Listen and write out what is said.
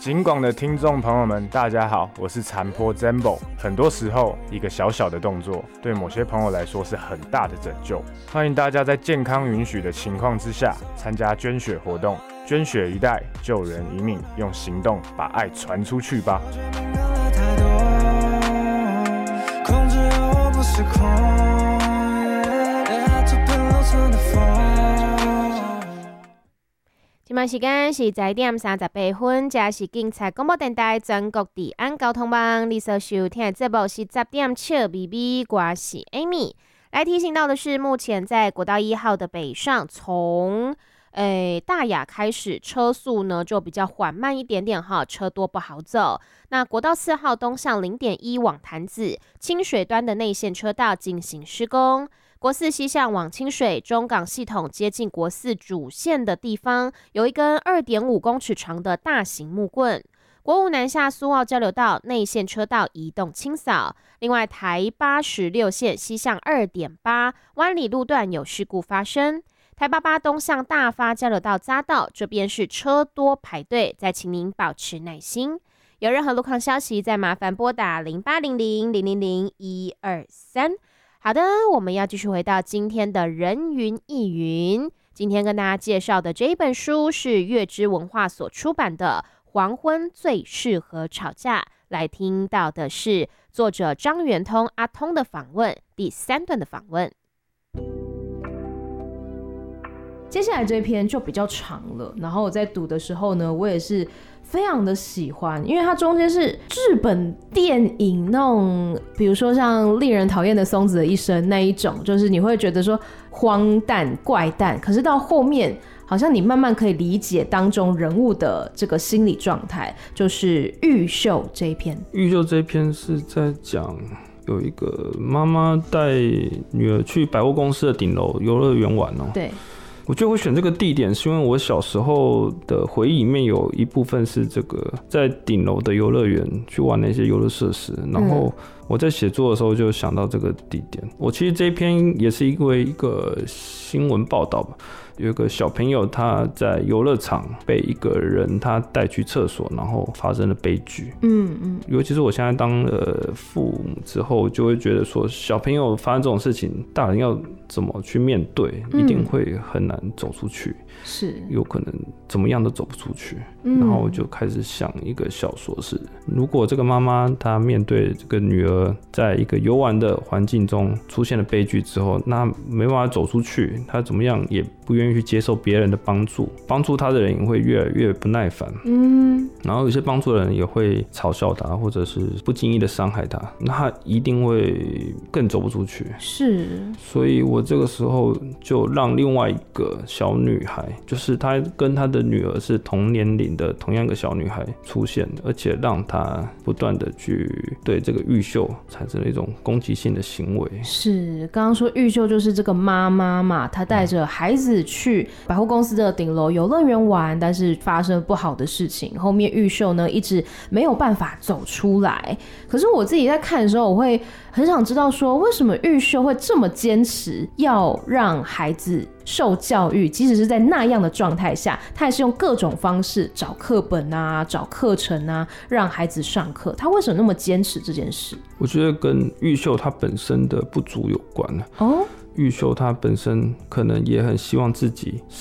警广的听众朋友们，大家好，我是残波 Zembo。很多时候，一个小小的动作，对某些朋友来说是很大的拯救。欢迎大家在健康允许的情况之下，参加捐血活动，捐血一代，救人一命，用行动把爱传出去吧。控制我不失控。 现在时间是10點38分，這是警察廣播電台全國治安交通網。你所收聽的節目是10點笑咪咪，我是 Amy。來提醒到的是，目前在國道1號的北上，從大雅開始，車速呢就比較緩慢一點點哈，車多不好走。那國道4號東向0.1往潭子清水端的內線車道進行施工。國4西向往清水中港系統接近國4主線的地方，有一根2.5公尺長的大型木棍。國5南下蘇澳交流道內線車道移動清掃。另外，台86線西向2.8灣里路段有事故發生。台88東向大發交流道匝道這邊是車多排隊，再請您保持耐心。有任何路況消息，再麻煩撥打0800-000-123。好的，我們要繼續回到今天的人云亦云。今天跟大家介紹的這一本書是月之文化所出版的《黃昏最適合吵架》，來聽到的是作者張元通阿通的訪問，第3段的訪問。接下來這篇就比較長了，然後我在讀的時候呢，我也是非常的喜歡，因為它中間是日本電影那種，比如說像令人討厭的松子的一生那一種，就是你會覺得說荒誕怪誕，可是到後面好像你慢慢可以理解當中人物的這個心理狀態，就是玉秀這一篇。 玉秀這一篇是在講有一個媽媽帶女兒去百貨公司的頂樓遊樂園玩哦。 對。 我覺得我選這個地點是因為我小時候的回憶裡面有一部分是這個在頂樓的遊樂園去玩那些遊樂設施，然後我在寫作的時候就想到這個地點。我其實這一篇也是因為一個新聞報道吧，有一個小朋友他在遊樂場被一個人他帶去廁所，然後發生了悲劇。尤其是我現在當了父母之後，就會覺得說小朋友發生這種事情，大人要怎麼去面對，一定會很難走出去，是有可能怎麼樣都走不出去。然後我就開始想一個小說是，如果這個媽媽她面對這個女兒在一個遊玩的環境中出現了悲劇之後，那沒辦法走出去，她怎麼樣也不願意去接受別人的幫助，幫助她的人也會越來越不耐煩。然後有些幫助的人也會嘲笑她，或者是不經意的傷害她，那她一定會更走不出去。是，所以我這個時候就讓另外一個小女孩，就是她跟她的女兒是同年齡的同樣一個小女孩出現，而且讓她不斷的去對這個玉秀產生了一種攻擊性的行為。是，剛剛說玉秀就是這個媽媽嘛，她帶着孩子去百貨公司的頂樓遊樂園玩，但是發生不好的事情，後面玉秀呢一直沒有辦法走出來。可是我自己在看的時候，我會很想知道說，為什麼玉秀會這麼堅持要讓孩子受教育，即使是在那樣的狀態下，他也是用各種方式找課本啊，找課程啊，讓孩子上課。他為什麼那麼堅持這件事？我覺得跟玉秀他本身的不足有關。哦，玉秀他本身可能也很希望自己